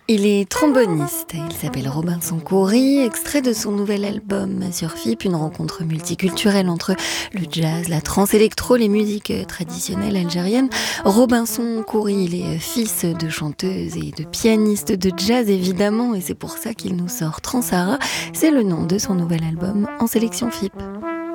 Il est tromboniste, il s'appelle Robinson Khoury, extrait de son nouvel album sur FIP, une rencontre multiculturelle entre le jazz, la trance électro, les musiques traditionnelles algériennes. Robinson Khoury, il est fils de chanteuse et de pianiste de jazz évidemment, et c'est pour ça qu'il nous sort Transara, c'est le nom de son nouvel album en sélection FIP.